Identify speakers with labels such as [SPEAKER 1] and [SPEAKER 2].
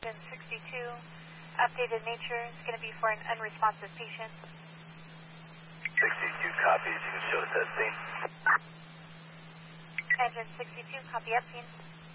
[SPEAKER 1] Engine 62, updated nature is going to be for an unresponsive patient.
[SPEAKER 2] 62 copies, you can show us that scene.
[SPEAKER 1] Engine 62, copy up scene.